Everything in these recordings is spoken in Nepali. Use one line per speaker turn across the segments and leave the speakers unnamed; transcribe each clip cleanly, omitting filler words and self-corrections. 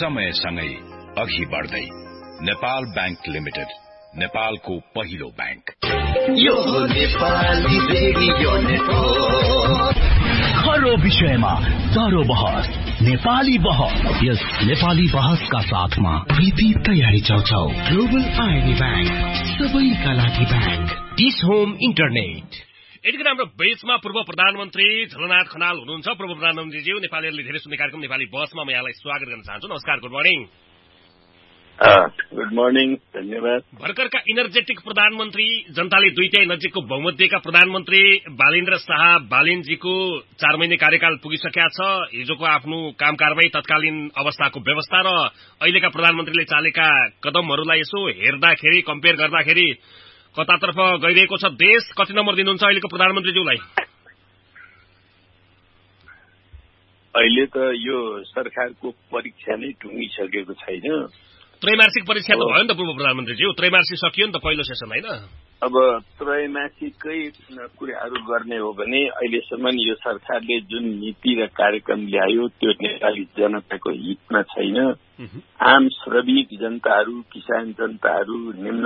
समयसँगै अघि बढ्दै नेपाल बैंक लिमिटेड, नेपालको पहिलो बैंक।
यो नेपाली रेडियो नेटवर्क,
हर विषयमा चारो बहस, नेपाली बहस। यस नेपाली बहसका साथमा प्रीति तयारी चौचौ, ग्लोबल आइडी बैंक, सबैका लागि बैंक, डिस होम इन्टरनेट।
यतिखेर हाम्रो बेचमा पूर्व प्रधानमन्त्री झलनाथ खनाल हुनुहुन्छ। पूर्व प्रधानमन्त्रीज्यू, नेपालीहरूले धेरै सुन्ने कार्यक्रम नेपाली बसमा म यहाँलाई स्वागत गर्न चाहन्छु। नमस्कार, गुड मर्निङ।
गुड मर्निङ, धन्यवाद।
भर्खरका इनर्जेटिक प्रधानमन्त्री, जनताले दुईटै नजिकको बहुमतका प्रधानमन्त्री बालेन्द्र शाह बालेनजीको 4 महिने कार्यकाल पुगिसकेका छ। हिजोको आफ्नो काम कारबाही, तत्कालीन अवस्थाको व्यवस्था र अहिलेका प्रधानमन्त्रीले चालेका कदमहरूलाई यसो हेर्दाखेरि, कम्पेयर गर्दाखेरि कतातर्फ गइरहेको छ देश? कति नम्बर दिनुहुन्छ अहिलेको प्रधानमन्त्रीज्यूलाई?
अहिले त यो सरकारको परीक्षा नै टुङ्गिसकेको छैन।
त्रैमासिक परीक्षा त भयो नि त पूर्व प्रधानमन्त्रीज्यू, त्रैमासिक सकियो नि त पहिलो सेसन, होइन?
अब त्रैमासिकै कुराहरू गर्ने हो भने अहिलेसम्म यो सरकारले जुन नीति र कार्यक्रम ल्यायो त्यो नेपाली जनताको हितमा छैन। आम श्रमिक जनताहरू, किसान जनताहरू, निम्न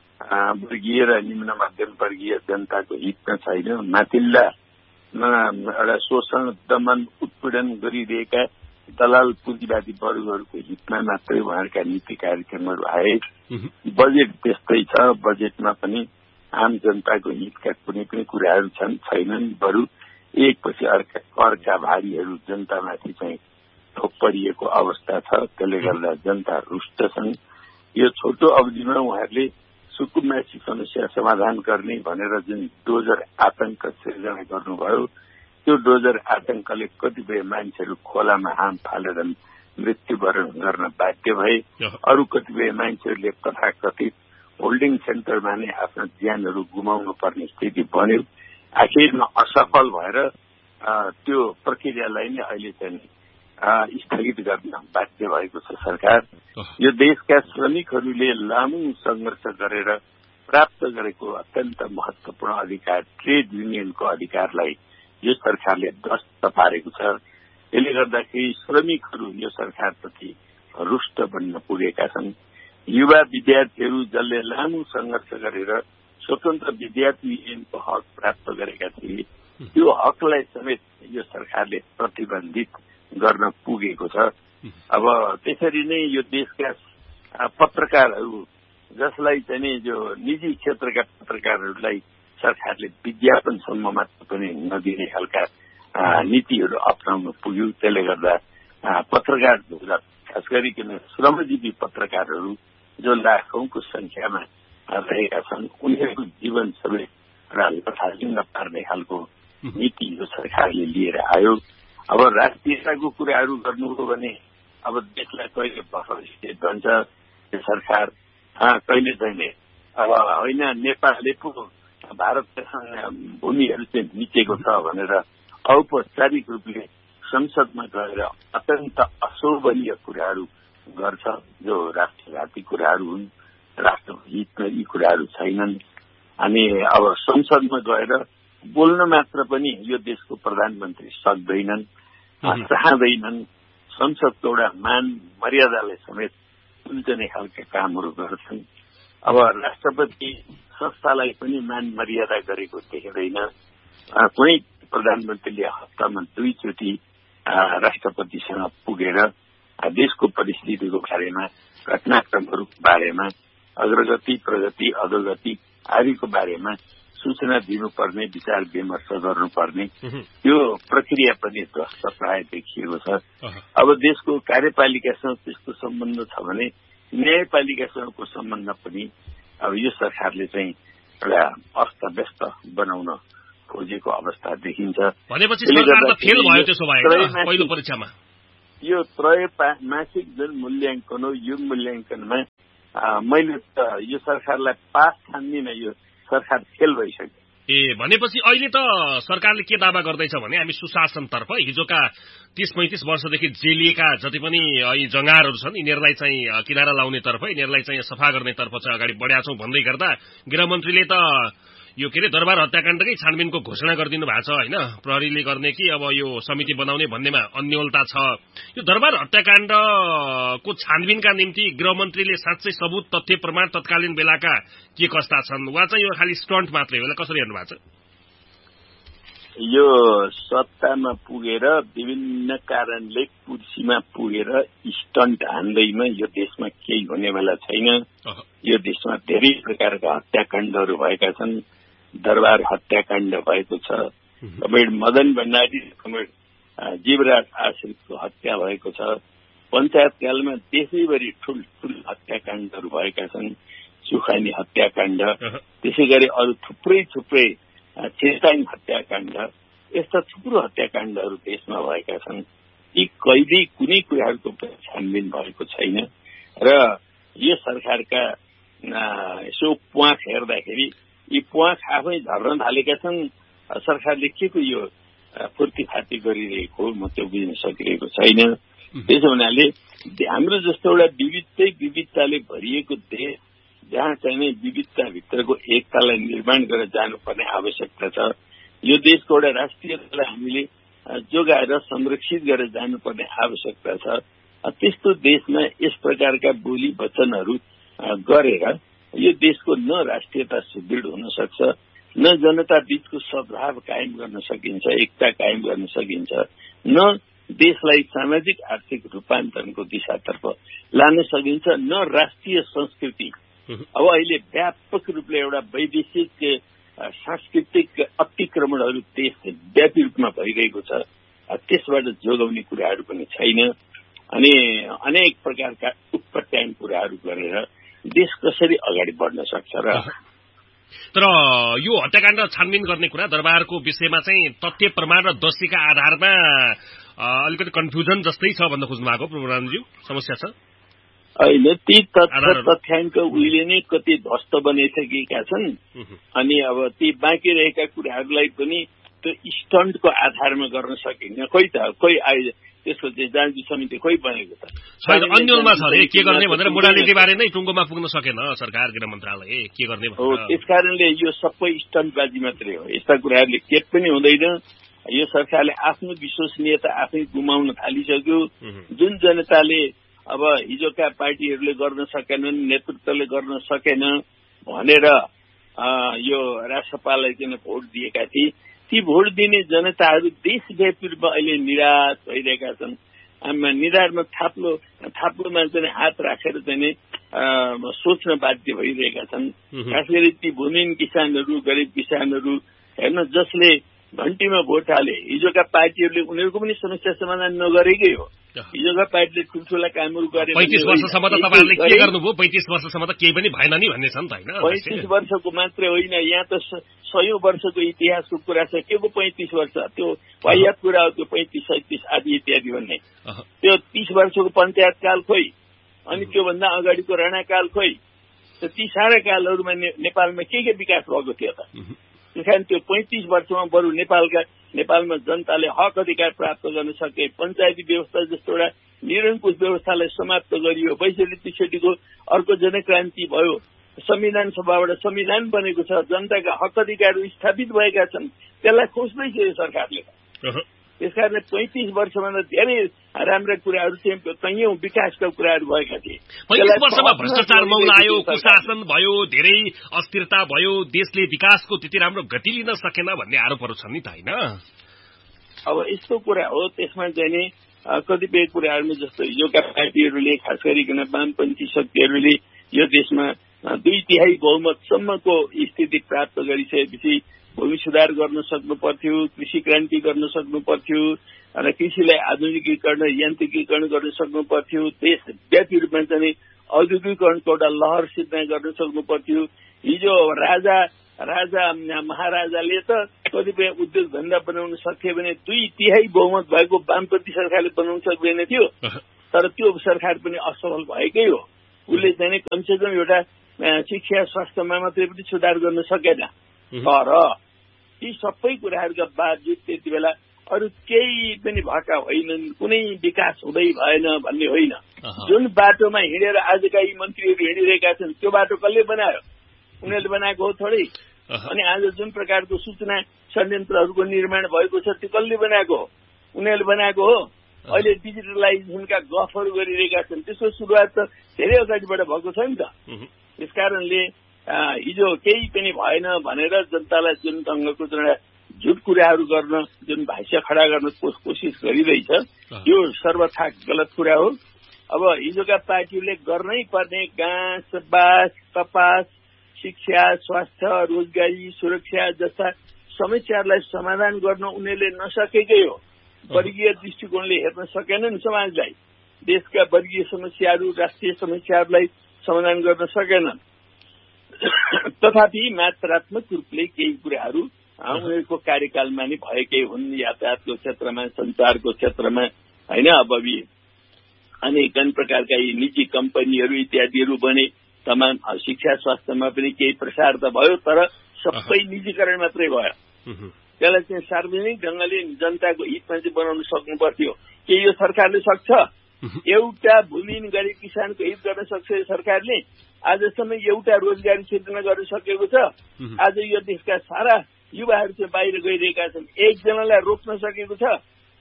वर्गीय र निम्न मध्यम वर्गीय जनताको हितमा छैन। माथिल्लामा एउटा शोषण, दमन, उत्पीडन गरिरहेका दलाल पुँजीवादी वर्गहरूको हितमा मात्रै उहाँहरूका नीति कार्यक्रमहरू आए। बजेट त्यस्तै छ। बजेटमा पनि आम जनताको हितका कुनै पनि कुराहरू छैनन्। बरु एकपछि अर्का करका भारीहरू जनतामाथि चाहिँ थोपरिएको अवस्था छ। त्यसले गर्दा जनता रुष्ट छन्। यो छोटो अवधिमा उहाँहरूले सुकुम्बासी समस्या समाधान गर्ने भनेर जुन डोजर आतंक सिर्जना गर्नुभयो, त्यो डोजर आतंकले कतिपय मान्छेहरू खोलामा हाम फालेर मृत्युवरण गर्न बाध्य भए। अरू कतिपय मान्छेहरूले तथाकथित होल्डिङ सेन्टरमा नै आफ्ना ज्यानहरू गुमाउनु पर्ने स्थिति बन्यो। आखिरमा असफल भएर त्यो प्रक्रियालाई नै अहिले चाहिँ स्थगित गर्न बाध्य भएको छ सरकार। यो देशका श्रमिकहरूले लामो सङ्घर्ष गरेर प्राप्त गरेको अत्यन्त महत्वपूर्ण अधिकार, ट्रेड युनियनको अधिकारलाई यो सरकारले ध्वस्त पारेको छ। यसले गर्दाखेरि श्रमिकहरू यो सरकारप्रति रुष्ट बन्न पुगेका छन्। युवा विद्यार्थीहरू जसले लामो सङ्घर्ष गरेर स्वतन्त्र विद्यार्थी युनियनको हक प्राप्त गरेका थिए, त्यो हकलाई समेत यो सरकारले प्रतिबन्धित गर्न पुगेको छ। अब त्यसरी नै यो देशका पत्रकारहरू, जसलाई चाहिँ जो निजी क्षेत्रका पत्रकारहरूलाई सरकारले विज्ञापनसम्म मात्र पनि नदिने खालका नीतिहरू अप्नाउन पुग्यो। त्यसले गर्दा पत्रकार, खास गरिकन श्रमजीवी पत्रकारहरू जो लाखौंको संख्यामा रहेका छन्, उनीहरूको जीवन सबै लथालिङ्ग पार्ने खालको नीति यो सरकारले लिएर आयो। अब राष्ट्रियताको कुराहरू गर्नु हो भने अब देशलाई कहिले बफर स्टेट भन्छ यो सरकार, कहिले चाहिँ अब होइन नेपालले पो भारतका भूमिहरू चाहिँ मिचेको छ भनेर औपचारिक रूपले संसदमा गएर अत्यन्त अशोभनीय कुराहरू गर्छ, जो राष्ट्रघाती कुराहरू हुन्। राष्ट्रको हितमा यी कुराहरू छैनन्। अनि अब संसदमा गएर बोल्न मात्र पनि यो देशको प्रधानमन्त्री सक्दैनन्, चाहँदैनन्। संसदको एउटा मान मर्यादालाई समेत उल्टने खालका कामहरू गर्छन्। अब राष्ट्रपति संस्थालाई पनि मान मर्यादा गरेको देखिँदैन। कुनै प्रधानमन्त्रीले हप्तामा 2 चोटि राष्ट्रपतिसँग पुगेर देशको परिस्थितिको बारेमा, घटनाक्रमहरूको बारेमा, अग्रगति, प्रगति, अधोगति आदिको बारेमा सूचना दिनुपर्ने, विचार विमर्श गर्नुपर्ने यो प्रक्रिया पनि ध्वस्त प्राय देखिएको छ। अब देशको कार्यपालिकासँग त्यस्तो सम्बन्ध छ भने न्यायपालिकासँगको सम्बन्ध पनि अब यो सरकारले चाहिँ एउटा अस्तव्यस्त बनाउन खोजेको अवस्था देखिन्छ।
भनेपछि सरकार त फेल भयो त्यसो भए पहिलो परीक्षामा।
यो त्रैमासिक जुन मूल्याङ्कन हो, यो मूल्याङ्कनमा मैले त यो सरकारलाई पास ठान्दिनँ। यो सरकार फेल भइसक्यो।
भनेपछि अहिले त सरकारले के दावा गर्दैछ भने हामी सुशासनतर्फ, हिजोका 30-35 वर्षदेखि जेलिएका जति पनि जङ्गारहरू छन् यिनीहरूलाई चाहिँ किनारा लाउनेतर्फ, यिनीहरूलाई चाहिँ सफा गर्नेतर्फ चाहिँ अगाडि बढेका छौँ भन्दै गर्दा गृहमन्त्रीले त यो के अरे दरबार हत्याकाण्डकै छानबिनको घोषणा गरिदिनु भएको छ होइन, प्रहरीले गर्ने कि अब यो समिति बनाउने भन्नेमा अन्योलता छ। यो दरबार हत्याकाण्डको छानबिनका निम्ति गृहमन्त्रीले साँच्चै सबुत, तथ्य, प्रमाण तत्कालीन बेलाका के कस्ता छन्, वा चाहिँ यो खालि स्टन्ट मात्रै हो, कसरी हेर्नु भएको छ?
यो सत्तामा पुगेर विभिन्न कारणले कुर्सीमा पुगेर स्टन्ट हान्दैमा यो देशमा केही हुनेवाला छैन। यो देशमा धेरै प्रकारका हत्याकाण्डहरू भएका छन्। दरबार हत्याकाण्ड भएको छ, कमरेड मदन भण्डारी, कमरेड जीवराज आश्रितको हत्या भएको छ। पञ्चायतकालमा देशैभरि ठुल्ठुलो हत्याकाण्डहरू भएका छन्, सुखानी हत्याकाण्ड, त्यसै गरी अरू थुप्रै चेताङ हत्याकाण्ड, यस्ता थुप्रो हत्याकाण्डहरू देशमा भएका छन्। यी कहिल्यै कुनै कुराहरूको छानबिन भएको छैन र यो सरकारका यसो प्वाख हेर्दाखेरि यी प्वाख आफै झर्न थालेका छन्। सरकारले के को यो फुर्तीफाती गरिरहेको म त्यो बुझ्न सकिरहेको छैन। त्यसो हुनाले हाम्रो जस्तो एउटा विविधताले भरिएको देश जहाँ चाहिँ विविधताभित्रको एकतालाई निर्माण गरेर जानुपर्ने आवश्यकता छ। यो देशको एउटा राष्ट्रियतालाई हामीले जोगाएर संरक्षित गरेर जानुपर्ने आवश्यकता छ। त्यस्तो देशमा यस प्रकारका बोली वचनहरू गरेर यो देशको न राष्ट्रियता सुदृढ हुन सक्छ, न जनता बीचको सद्भाव कायम गर्न सकिन्छ, एकता कायम गर्न सकिन्छ, न देशलाई सामाजिक आर्थिक रूपान्तरणको दिशातर्फ लान सकिन्छ, न राष्ट्रिय संस्कृति। अब अहिले व्यापक रूपले एउटा वैदेशिक सांस्कृतिक अतिक्रमणहरू देशव्यापी रूपमा भइरहेको छ, त्यसबाट जोगाउने कुराहरू पनि छैन। अनि अनेक प्रकारका उत्पत्यायन कुराहरू गरेर देश कसरी अगाडि बढ्न सक्छ र?
तर यो हत्याकाण्ड छानबिन गर्ने कुरा दरबारको विषयमा चाहिँ तथ्य, प्रमाण र दोषीका आधारमा अलिकति कन्फ्युजन जस्तै छ भन्न खोज्नु भएको प्रभुरामज्यू, समस्या छ?
अहिले ती तथ्याङ्क उहिले नै कति ध्वस्त बनाइसकेका छन्। अनि अब ती बाँकी रहेका कुराहरूलाई पनि त्यो स्टन्टको आधारमा गर्न सकिन्न। कोही आयो त्यसको चाहिँ जाँच समिति खोइ बनेको त
अन्यलमा छ रे, के गर्ने भनेर मोडालिटी बारे नै टुङ्गोमा पुग्न सकेन सरकार, गृह मन्त्रालय के गर्ने
हो। त्यसकारणले यो सबै स्टन्टबाजी मात्रै हो, यस्ता कुराहरूले के पनि हुँदैन। यो सरकारले आफ्नो विश्वसनीयता आफै गुमाउन थालिसक्यो। जुन जनताले अब हिजोका पार्टीहरूले गर्न सकेनन्, नेतृत्वले गर्न सकेन भनेर यो राष्ट्रपाललाई किन भोट दिएका थिए, ती भोट दिने जनताहरू देशव्यापी रूपमा अहिले निराश भइरहेका छन्। निधारमा थाप्लोमा चाहिँ हात राखेर चाहिँ सोच्न बाध्य भइरहेका छन्। खास गरी ती भूमिहीन किसानहरू, गरिब किसानहरू हेर्न, जसले घन्टीमा भोट हाले, हिजोका पार्टीहरूले उनीहरूको पनि समस्या समाधान नगरेकै हो। हिजोका पार्टीले ठुल्ठुला कामहरू गरे।
35 वर्षसम्म त तपाईँहरूले के गर्नुभयो? 35 वर्षसम्म त केही पनि भएन नि भन्ने छ नि त होइन?
35 वर्षको मात्रै होइन, यहाँ त 100 वर्षको इतिहासको कुरा छ। के को 35 वर्ष? त्यो वाहियात कुरा हो त्यो 35, 37 आदि इत्यादि भन्ने। त्यो 30 वर्षको पञ्चायत काल खोइ, अनि त्योभन्दा अगाडिको राणाकाल खोइ। ती सारा कालहरूमा नेपालमा के विकास भएको थियो त? त्यसकारण त्यो 35 वर्षमा बरु नेपालमा जनताले हक अधिकार प्राप्त गर्न सके, पञ्चायती व्यवस्था जस्तो एउटा निरङ्कुश व्यवस्थालाई समाप्त गरियो, 62-63को अर्को जनक्रान्ति भयो, संविधान सभाबाट संविधान बनेको छ, जनताका हक अधिकारहरू स्थापित भएका छन्, त्यसलाई खोज्दै थियो सरकारले। त्यसकारणले 35 वर्षमा धेरै राम्रा कुराहरू थिए, कैयौं विकासका कुराहरू भएका थिए।
35 वर्षमा भ्रष्टाचार मौला आयो, कुशासन भयो, धेरै अस्थिरता भयो, देशले विकासको त्यति राम्रो गति लिन सकेन भन्ने आरोपहरू छन् नि त होइन?
अब यस्तो कुरा हो, त्यसमा चाहिँ नि कतिपय कुराहरूमा जस्तो हिजोका पार्टीहरूले, खास गरिकन वामपन्थी शक्तिहरूले यो देशमा 2/3 बहुमतसम्मको स्थिति प्राप्त गरिसकेपछि भूमि सुधार गर्न सक्नु पर्थ्यो, कृषि क्रान्ति गर्न सक्नु पर्थ्यो, र कृषिलाई आधुनिकीकरण, यान्त्रिकीकरण गर्न सक्नु पर्थ्यो, देशव्यापी रूपमा चाहिँ औद्योगिकरणको एउटा लहर सिर्जना गर्न सक्नु पर्थ्यो। हिजो राजा महाराजाले त कतिपय उद्योग धन्दा बनाउन सक्यो भने 2/3 बहुमत भएको वामपन्थी सरकारले बनाउन सक्दैन थियो। तर त्यो सरकार पनि असफल भएकै हो। उसले चाहिँ कमसेकम एउटा शिक्षा स्वास्थ्यमा मात्रै पनि सुधार गर्न सकेन। तर ती सबै कुराहरूका बावजुद त्यति बेला अरू केही पनि भएका होइनन्, कुनै विकास हुँदै भएन भन्ने होइन। जुन बाटोमा हिँडेर आजका यी मन्त्रीहरू हिँडिरहेका छन् त्यो बाटो कसले बनायो? उनीहरूले बनाएको हो थोरै? अनि आज जुन प्रकारको सूचना षड्यन्त्रहरूको निर्माण भएको छ त्यो कसले बनाएको हो? उनीहरूले बनाएको हो। अहिले डिजिटलाइजेसनका गफहरू गरिरहेका छन्, त्यसको सुरुवात त धेरै अगाडिबाट भएको छ नि त। त्यस कारणले हिजो केही पनि भएन भनेर जनतालाई जुन ढङ्गको झुट कुराहरू गर्न, जुन भाष्य खडा गर्न कोसिस गरिरहेछ, यो सर्वथा गलत कुरा हो। अब हिजोका पार्टीहरूले गर्नै पर्ने घाँस, बाँस, कपास, शिक्षा, स्वास्थ्य, रोजगारी, सुरक्षा जस्ता समस्याहरूलाई समाधान गर्न उनीहरूले नसकेकै हो। वर्गीय दृष्टिकोणले हेर्न सकेनन् समाजलाई, देशका वर्गीय समस्याहरू, राष्ट्रिय समस्याहरूलाई समाधान गर्न सकेनन्। तथापि मात्रात्मक रूपले केही कुराहरू उनीहरूको कार्यकालमा नै भएकै हुन्। यातायातको क्षेत्रमा, सञ्चारको क्षेत्रमा होइन, अब अनेकन प्रकारका यी निजी कम्पनीहरू इत्यादिहरू बने। तमाम शिक्षा स्वास्थ्यमा पनि केही प्रसार त भयो, तर सबै निजीकरण मात्रै भयो। त्यसलाई चाहिँ सार्वजनिक ढङ्गले जनताको हितमा चाहिँ बनाउन सक्नु पर्थ्यो। के यो सरकारले सक्छ? एउटा भूमिहीन गरिब किसानको हित गर्न सक्छ यो सरकारले? आजसम्म एउटा रोजगारी सृजना गर्न सकेको छ? आज यो देशका सारा युवाहरू चाहिँ बाहिर गइरहेका छन्, एकजनालाई रोक्न सकेको छ?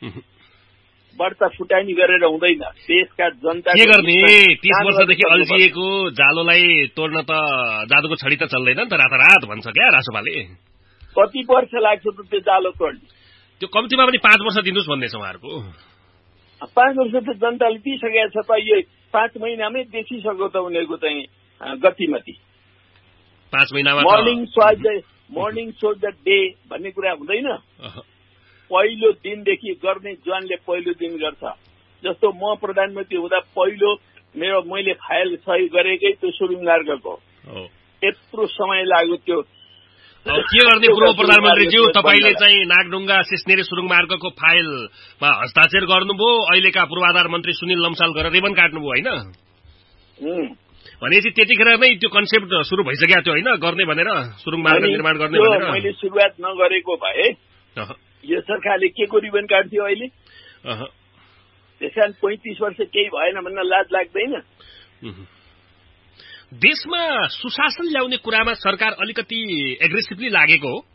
बढ्ता फुटानी गरेर हुँदैन। देशका जनता
के गर्ने? 30 वर्षदेखि अल्झिएको जालोलाई तोड्न त जादुको छडी त चल्दैन नि त, रातारात भन्छ क्या रासोपाले।
कति वर्ष लाग्छ त त्यो जालो तोड्ने?
त्यो कम्तीमा पनि 5 वर्ष दिनुहोस् भन्ने छ उहाँहरूको।
5 वर्ष त जनताले दिइसकेको छ त, यो 5 महिनामै देखिसक्यो त उनीहरूको चाहिँ गतिमती।
5 महिनामा
मर्निङ सो द डे भन्ने कुरा हुँदैन। पहिलो दिनदेखि गर्ने जवानले पहिलो दिन गर्छ। जस्तो म प्रधानमन्त्री हुँदा पहिलो मैले फाइल सही गरेकै त्यो सुरुङ मार्गको यत्रो समय लाग्यो। त्यो
के गर्ने पूर्व प्रधानमन्त्रीज्यू, तपाईले चाहिँ नागढुङ्गा सिस्नेरी सुरुङ मार्गको फाइलमा हस्ताक्षर गर्नुभयो, अहिलेका पूर्वाधार मन्त्री सुनिल लम्साल गरेर रिबन काट्नुभयो होइन? भनेपछि त्यतिखेर नै त्यो कन्सेप्ट सुरु भइसक्यो थियो होइन, गर्ने भनेर, सुरुङ मार्ग निर्माण गर्ने भनेर।
मैले सुरुवात नगरेको भए यो सरकारले के को रिबन काट्थ्यो अहिले? त्यसकारण 35 वर्ष केही भएन भन्न लाज लाग्दैन?
देशमा सुशासन ल्याउने कुरामा सरकार अलिकति एग्रेसिभली लागेको हो।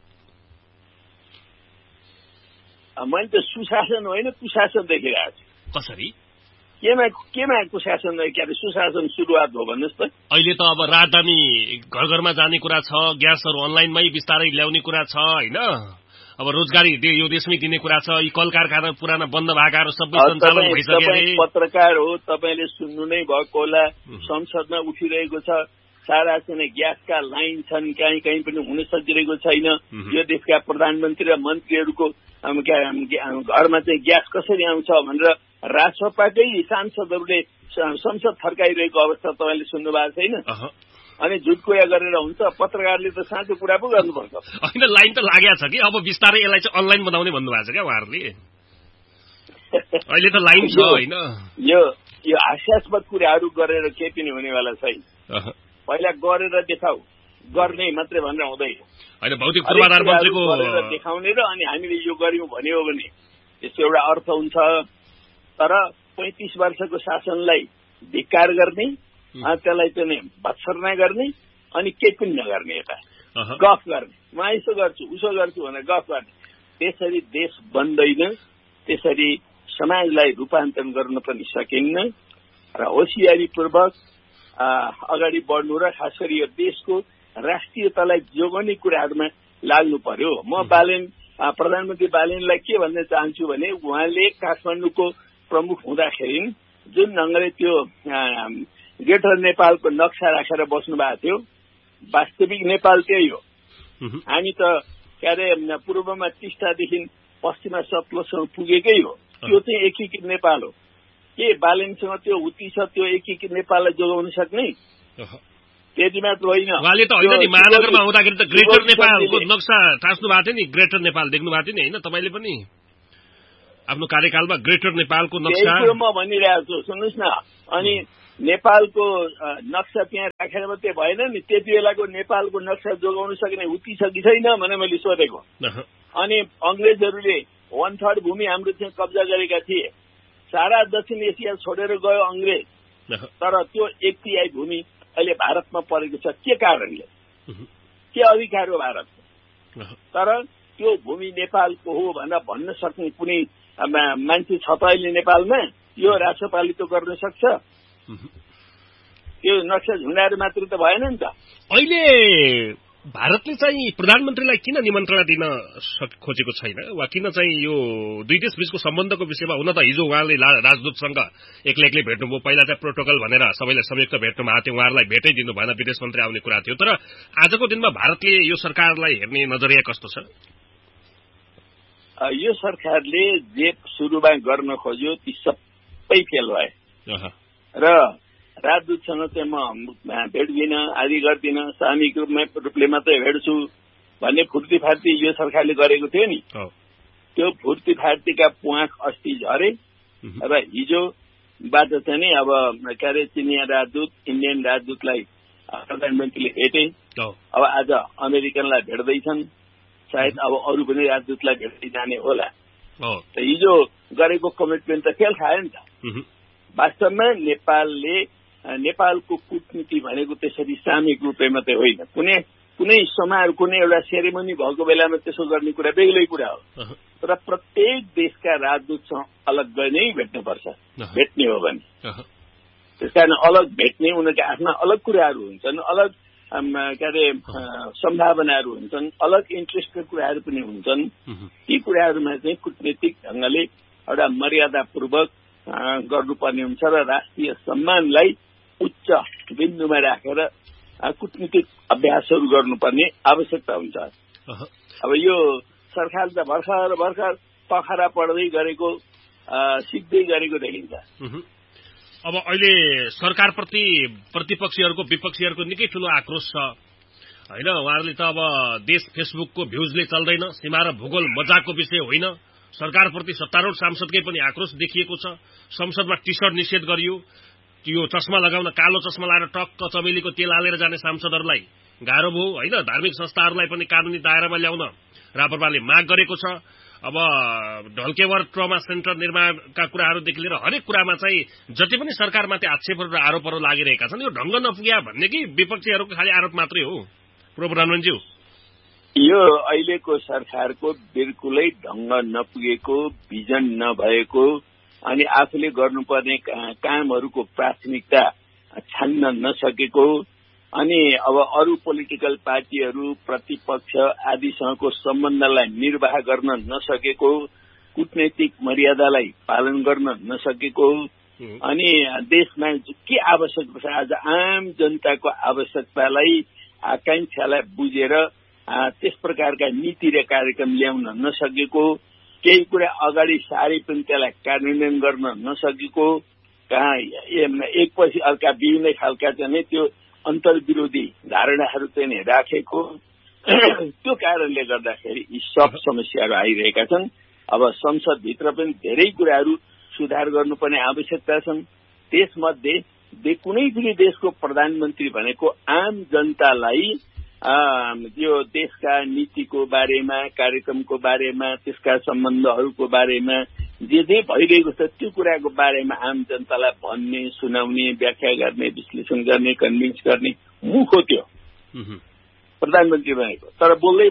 मैले त सुशासन होइन कुशासन देखिरहेको छु।
कसरी?
केमा कुशासन के अरे सुशासन सुरुवात हो भन्नुहोस् त?
अहिले त अब राजधानी घर घरमा जाने कुरा छ, ग्यासहरू अनलाइनमै बिस्तारै ल्याउने कुरा छ होइन, अब रोजगारी यो देशमै दिने कुरा छ, यी कल कारखाना पुराना बन्द भएकाहरू सबै सञ्चालन भइसक्यो।
पत्रकार हो, तपाईँले सुन्नु नै भएको होला, संसदमा उठिरहेको छ, सारा चाहिँ ग्यासका लाइन छन्, कहीँ कहीँ पनि हुन सकिरहेको छैन। यो देशका प्रधानमन्त्री र मन्त्रीहरूको घरमा चाहिँ ग्यास कसरी आउँछ भनेर राजसभाकै सांसदहरूले संसद फर्काइरहेको अवस्था तपाईँले सुन्नु भएको छैन? अनि झुट कुरा गरेर हुन्छ? पत्रकारले त साँचो कुरा पो गर्नुपर्छ।
होइन, लाइन त लागेको छ कि, अब बिस्तारै यसलाई चाहिँ अनलाइन बनाउने भन्नुभएको छ क्या उहाँहरूले। अहिले त लाइन छ होइन?
यो हास्यास्पद कुराहरू गरेर केही पनि हुनेवाला छैन। पहिला गरेर देखाऊ, गर्ने मात्रै भनेर हुँदैन
होइन। भौतिक पूर्वाधार मन्त्रीको
देखाउने र अनि हामीले यो गर्यौं भन्यो भने यसको एउटा अर्थ हुन्छ। तर 35 वर्षको शासनलाई धिक्कार गर्ने, त्यसलाई चाहिँ भत्सर्ना गर्ने अनि केही पनि नगर्ने, यता गफ गर्ने, म यसो गर्छु उसो गर्छु भनेर गफ गर्ने, त्यसरी देश बन्दैन। त्यसरी समाजलाई रूपान्तरण गर्न पनि सकिन्न र होसियारीपूर्वक अगाडि बढ्नु र खास गरी यो देशको राष्ट्रियतालाई जोगाउने कुराहरूमा लाग्नु पर्यो। म प्रधानमन्त्री बालेनलाई के भन्न चाहन्छु भने उहाँले काठमाडौँको प्रमुख हुँदाखेरि जुन ढङ्गले त्यो ग्रेटर नेपालको नक्सा राखेर बस्नु भएको थियो, वास्तविक नेपाल त्यही हो। हामी त के अरे पूर्वमा टिस्टादेखि पश्चिममा सतलजसम्म पुगेकै हो। त्यो चाहिँ एकीकृत नेपाल हो। के बालेनसँग त्यो हुती छ त्यो एकीकृत नेपाललाई जोगाउन सक्ने? त्यति मात्र होइन,
उहाँले त होइन नि, महानगरमा हुँदाखेरि त ग्रेटर नेपालको नक्सा टाँच्नु भएको थियो नि, ग्रेटर नेपाल देख्नु भएको थियो नि होइन तपाईँले पनि आफ्नो कार्यकालमा? ग्रेटर नेपालको नक्सा
म भनिरहेको छु, सुन्नुहोस् न। अनि नेपालको नक्सा त्यहाँ राखेर मात्रै भएन नि, त्यति बेलाको नेपालको नक्सा जोगाउन सक्ने हुती छ कि छैन भने मैले सोधेको। अनि अंग्रेजहरूले 1/3 भूमि हाम्रो चाहिँ कब्जा गरेका थिए। सारा दक्षिण एसिया छोडेर गयो अंग्रेज, तर त्यो 1/3 भूमि अहिले भारतमा परेको छ। के कारणले के अधिकार हो भारतको? तर त्यो भूमि नेपालको हो भनेर भन्न सक्ने कुनै मान्छे छ त अहिले नेपालमा? यो राष्ट्रपालित गर्न सक्छ? त्यो नक्सा झुन्डाएर मात्र त भएन नि त।
अहिले भारतले चाहिँ प्रधानमन्त्रीलाई किन निमन्त्रणा दिन खोजेको छैन वा किन चाहिँ यो दुई देश बीचको सम्बन्धको विषयमा? हुन त हिजो उहाँले राजदूतसँग एक्लै भेट्नुभयो। पहिला चाहिँ प्रोटोकल भनेर सबैलाई संयुक्त भेट्नुमा आएको थियो, उहाँहरूलाई भेटै दिनु भएन, विदेश मन्त्री आउने कुरा थियो। तर आजको दिनमा भारतले यो सरकारलाई हेर्ने नजरिया कस्तो छ?
यो सरकारले जे सुरुमा गर्न खोज्यो ती सबै फेल भए र राजदूतसँग चाहिँ म भेट्दिनँ, आदि गर्दिनँ, सामूहिक रूपले मात्रै भेट्छु भन्ने फुर्ती फार्ती यो सरकारले गरेको थियो नि। त्यो फुर्ती फार्तीका प्वाख अस्ति झरे र हिजोबाट चाहिँ नि अब के अरे चिनिया राजदूत इन्डियन राजदूतलाई प्रधानमन्त्रीले भेटे। अब आज अमेरिकनलाई भेट्दैछन्, सायद अब अरू पनि राजदूतलाई भेट्दै जाने होला। त हिजो गरेको कमिटमेन्ट त फेल खायो नि त। वास्तवमा नेपालको कूटनीति भनेको त्यसरी सामूहिक रूपले मात्रै होइन, कुनै समारोह कुनै एउटा सेरेमनी भएको बेलामा त्यसो गर्ने कुरा बेग्लै कुरा हो। तर प्रत्येक देशका राजदूतसँग अलग नै भेट्नुपर्छ भेट्ने हो भने। त्यसकारण अलग भेट्ने उनीहरूका आफ्ना अलग कुराहरू हुन्छन्, अलग के अरे सम्भावनाहरू हुन्छन्, अलग इन्ट्रेस्टका कुराहरू पनि हुन्छन्। ती कुराहरूमा चाहिँ कूटनीतिक ढंगले एउटा मर्यादापूर्वक गर्नुपर्ने हुन्छ र राष्ट्रिय सम्मानलाई उच्च बिन्दुमा राखेर कूटनीतिक अभ्यासहरू गर्नुपर्ने आवश्यकता हुन्छ। अब यो सरकार त भर्खर पखरा पढ्दै गरेको सिक्दै गरेको देखिन्छ।
अब अहिले सरकारप्रति प्रतिपक्षीहरूको विपक्षीहरूको निकै ठूलो आक्रोश छ हैन। उहाँहरूले त अब देश फेसबुकको भ्यूजले चल्दैन, सीमा र भूगोल मजाकको विषय होइन। सरकारप्रति सत्तारूढ सांसदकै पनि आक्रोश देखिएको छ। संसदमा टी सर्ट निषेध गरियो, यो चस्मा लगाउन कालो चस्मा लगाएर टक्क चमेलीको तेल हालेर जाने सांसदहरूलाई गाह्रो भयो हैन। धार्मिक संस्थाहरूलाई पनि कानूनी दायरामा ल्याउन राप्रपाले माग गरेको छ। अब ढल्केवर ट्रमा सेन्टर निर्माणका कुराहरूदेखि लिएर हरेक कुरामा चाहिँ जति पनि सरकारमाथि आक्षेपहरू र आरोपहरू लागिरहेका छन्, यो ढंग नपुग्या भन्ने कि विपक्षीहरूको खाली आरोप मात्रै हो प्रधानमन्त्रीज्यू?
यो अहिलेको सरकारको बिल्कुलै ढंग नपुगेको, भिजन नभएको अनि आफूले गर्नुपर्ने कामहरूको प्राथमिकता छान्न नसकेको अनि अब अरू पोलिटिकल पार्टीहरू प्रतिपक्ष आदिसँगको सम्बन्धलाई निर्वाह गर्न नसकेको, कूटनैतिक मर्यादालाई पालन गर्न नसकेको अनि देशमा के आवश्यकता छ आज आम जनताको आवश्यकतालाई आकांक्षालाई बुझेर त्यस प्रकारका नीति र कार्यक्रम ल्याउन नसकेको, केही कुरा अगाडि सारे पनि त्यसलाई कार्यान्वयन गर्न नसकेको, कहाँ एकपछि अर्का विभिन्न खालका चाहिँ त्यो अन्तर्विरोधी धारणाहरू चाहिँ राखेको, त्यो कारणले गर्दाखेरि यी सब समस्याहरू आइरहेका छन्। अब संसदभित्र पनि धेरै कुराहरू सुधार गर्नुपर्ने आवश्यकता छन्। त्यसमध्ये कुनै पनि देशको प्रधानमन्त्री भनेको आम जनतालाई यो देशका नीतिको बारेमा, कार्यक्रमको बारेमा, त्यसका सम्बन्धहरूको बारेमा जे भइरहेको छ त्यो कुराको बारेमा आम जनतालाई भन्ने, सुनाउने, व्याख्या गर्ने, विश्लेषण गर्ने, कन्भिन्स गर्ने मुख हो त्यो प्रधानमन्त्री भनेको। तर बोल्दै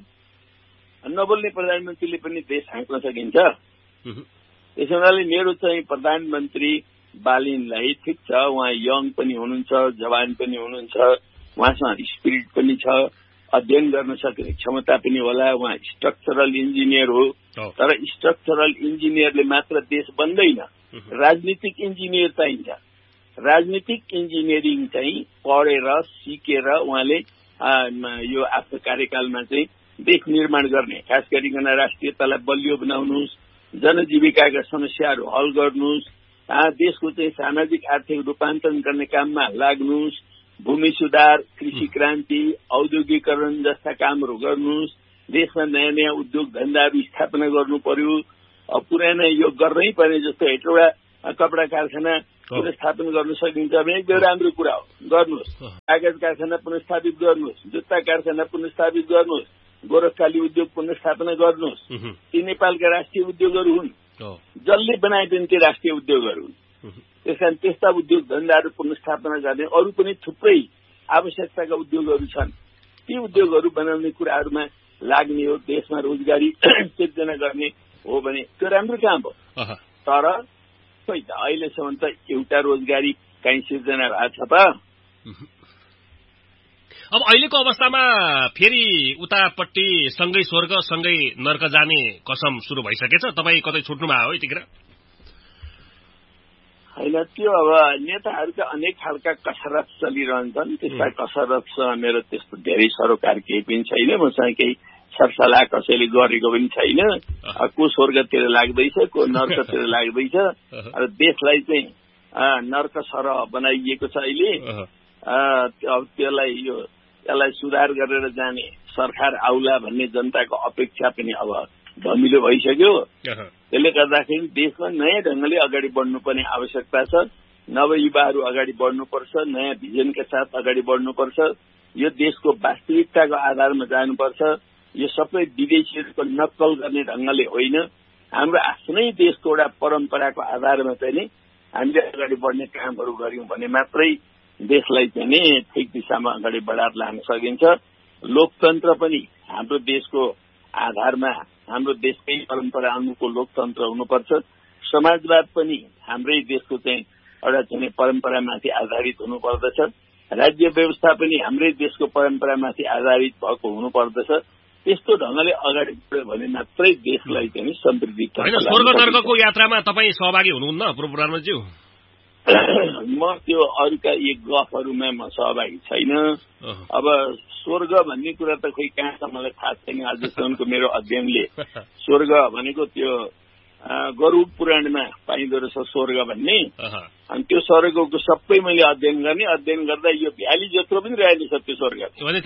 नबोल्ने प्रधानमन्त्रीले पनि देश हाँक्न सकिन्छ। त्यसो हुनाले मेरो चाहिँ प्रधानमन्त्री बालिनलाई ठिक छ, उहाँ यङ पनि हुनुहुन्छ, जवान पनि हुनुहुन्छ, उहाँसँग स्पिरिट पनि छ, अध्ययन गर्न सक्ने क्षमता पनि होला, उहाँ स्ट्रक्चरल इन्जिनियर हो। तर स्ट्रक्चरल इन्जिनियरले मात्र देश बन्दैन, राजनीतिक इन्जिनियर चाहिन्छ। राजनीतिक इन्जिनियरिङ चाहिँ पढेर सिकेर उहाँले यो आफ्नो कार्यकालमा चाहिँ देश निर्माण गर्ने, खास गरिकन राष्ट्रियतालाई बलियो बनाउनुहोस्, जनजीविकाका समस्याहरू हल गर्नुहोस्, देशको चाहिँ सामाजिक आर्थिक रूपान्तरण गर्ने काममा लाग्नुहोस्, भूमि सुधार, कृषि क्रान्ति, औद्योगिकरण जस्ता कामहरू गर्नुहोस्, देशमा नयाँ नयाँ उद्योग धन्दाहरू स्थापना गर्नु पर्यो। पुरानो यो गर्नै पर्ने जस्तो एउटा कपडा कारखाना पुनस्थापन गर्न सकिन्छ भने एकदमै राम्रो कुरा हो, गर्नुहोस्। कागज कारखाना पुनस्थापित गर्नुहोस्, जुत्ता कारखाना पुनस्थापित गर्नुहोस्, गोरखकाली उद्योग पुनस्थापना गर्नुहोस्। ती नेपालका राष्ट्रिय उद्योगहरू हुन्, जसले बनाए पनि ती राष्ट्रिय उद्योगहरू हुन्। त्यसकारण त्यस्ता उद्योग धन्दाहरू पुनस्थापना गर्ने अरू पनि थुप्रै आवश्यकताका उद्योगहरू छन्। ती उद्योगहरू बनाउने कुराहरूमा लाग्ने हो, देशमा रोजगारी सिर्जना गर्ने हो भने त्यो राम्रो काम हो। तर खोइ त अहिलेसम्म त एउटा रोजगारी कहीँ सिर्जना भएको छ त?
अब अहिलेको अवस्थामा फेरि उतापट्टि सँगै स्वर्ग सँगै नर्क जाने कसम सुरु भइसकेछ। तपाईँ कतै छुट्नुभयो हो यतिखेर?
होइन, त्यो अब नेताहरूका अनेक खालका कसरत चलिरहन्छन्। त्यसका कसरतसँग मेरो त्यस्तो धेरै सरोकार केही पनि छैन। मसँग केही सरसल्लाह कसैले गरेको पनि छैन। को स्वर्गतिर लाग्दैछ, को नर्कतिर लाग्दैछ। र देशलाई चाहिँ नर्क सरह बनाइएको छ अहिले। अब यसलाई सुधार गरेर जाने सरकार आउला भन्ने जनताको अपेक्षा पनि अब धमिलो भइसक्यो। त्यसले गर्दाखेरि देशमा नयाँ ढंगले अगाडि बढ्नुपर्ने आवश्यकता छ। नवयुवाहरू अगाडि बढ्नुपर्छ, नयाँ भिजनका साथ अगाडि बढ्नुपर्छ। यो देशको वास्तविकताको आधारमा जानुपर्छ। यो सबै विदेशीहरूको नक्कल गर्ने ढंगले होइन, हाम्रो आफ्नै देशको एउटा परम्पराको आधारमा चाहिँ नि हामीले अगाडि बढ्ने कामहरू गर्यौं भने मात्रै देशलाई चाहिँ नि ठिक दिशामा अगाडि बढाएर लान सकिन्छ। लोकतन्त्र पनि हाम्रो देशको आधारमा हाम्रो देशकै परम्परा अनुकूल लोकतन्त्र हुनुपर्छ। समाजवाद पनि हाम्रै देशको चाहिँ एउटा चाहिँ परम्परामाथि आधारित हुनुपर्दछ। राज्य व्यवस्था पनि हाम्रै देशको परम्परामाथि आधारित भएको हुनुपर्दछ। त्यस्तो ढंगले अगाडि बढ्यो भने मात्रै देशलाई चाहिँ समृद्धि।
स्वर्ग नर्कको यात्रामा तपाईँ सहभागी हुनुहुन्न पूर्व प्रधानमन्त्रीज्यू?
म त्यो अरूका यी गफहरूमा म सहभागी छैन। अब स्वर्ग भन्ने कुरा त खोइ कहाँ छ मलाई थाहा छैन। आजसम्मको मेरो अध्ययनले स्वर्ग भनेको त्यो गरुड पुराणमा पाइँदो रहेछ स्वर्ग भन्ने। अनि त्यो स्वर्गको सबै मैले अध्ययन गर्दा यो भ्याली जत्रो पनि रहेछ त्यो स्वर्ग।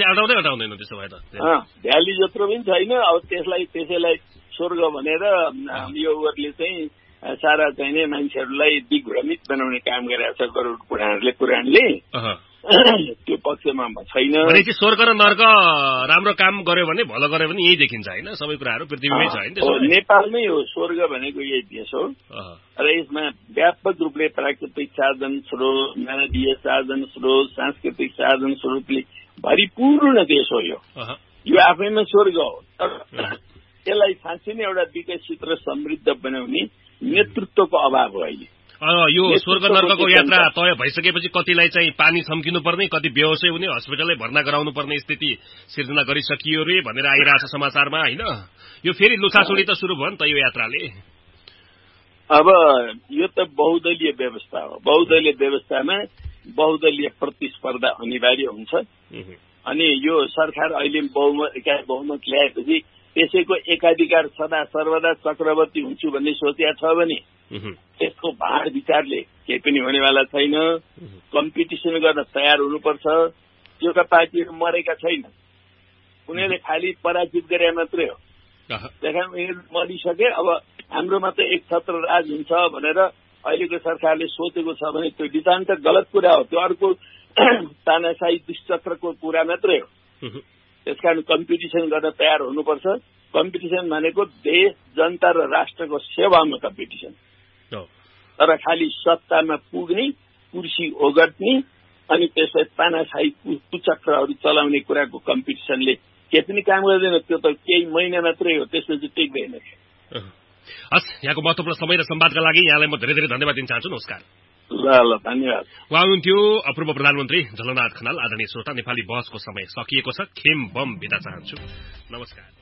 भ्याली जत्रो पनि छैन। अब त्यसैलाई स्वर्ग भनेर यो उहरूले चाहिँ सारा चाहिने मान्छेहरूलाई दिग्भ्रमित बनाउने काम गरेको छ गरुड पुराणले। त्यो पक्षमा छैन।
स्वर्ग र नर्क राम्रो काम गर्यो भने भलो गर्यो भने यही देखिन्छ होइन? सबै कुराहरू पृथ्वीमै छ होइन?
नेपालमै हो स्वर्ग भनेको यही देश हो। र यसमा व्यापक रूपले प्राकृतिक साधन स्रोत, मानवीय साधन स्रोत, सांस्कृतिक साधन स्रोतले भरिपूर्ण देश हो यो आफैमा स्वर्ग हो। तर यसलाई साँच्चै नै एउटा विकसित र समृद्ध बनाउने नेतृत्वको अभाव हो अहिले।
यो स्वर्ग नर्कको यात्रा तय भइसकेपछि कतिलाई चाहिँ पानी छम्किनु पर्ने, कति बेहोसै हुने, हस्पिटललाई भर्ना गराउनु पर्ने स्थिति सिर्जना गरिसकियो रे भनेर आइरहेछ समाचारमा होइन? यो फेरि लुछाछुडी त सुरु भयो नि त यो यात्राले।
अब यो त बहुदलीय व्यवस्था हो। बहुदलीय व्यवस्थामा बहुदलीय प्रतिस्पर्धा अनिवार्य हुन्छ। अनि यो सरकार अहिले बहुमत ल्याएपछि त्यसैको एकाधिकार सदा सर्वदा चक्रवर्ती हुन्छु भन्ने सोचेको छ भने त्यसको भाँड विचारले केही पनि हुनेवाला छैन। कम्पिटिसन गर्न तयार हुनुपर्छ। एउटा पार्टीहरू मरेका छैन, उनीहरूले खालि पराजित गरे मात्रै हो। त्यहाँ उनीहरू मरिसके। अब हाम्रोमा त एक छत्र राज हुन्छ भनेर अहिलेको सरकारले सोचेको छ भने त्यो विधान त गलत कुरा हो। त्यो अर्को तानाशाही दुष्चक्रको कुरा मात्रै हो। त्यसकारण कम्पिटिसन गर्न तयार हुनुपर्छ। कम्पिटिसन भनेको देश, जनता र राष्ट्रको सेवामा कम्पिटिसन। तर खालि सत्तामा पुग्ने, कुर्सी ओगट्ने अनि त्यसलाई तानाशाही कुचक्रहरू चलाउने कुराको कम्पिटिसनले केही पनि काम गर्दैन। त्यो त केही महिना मात्रै हो, त्यसपछि टिक्दैन।
हस्, यहाँको महत्त्वपूर्ण समय र संवादका लागि यहाँलाई म धेरै धेरै धन्यवाद दिन चाहन्छु। नमस्कार।
ल धन्यवाद।
उहाँ हुनुहुन्थ्यो पूर्व प्रधानमन्त्री झलनाथ खनाल। आदरणीय श्रोता, नेपाली बहसको समय सकिएको छ। खेम बम बिदा चाहन्छु। नमस्कार।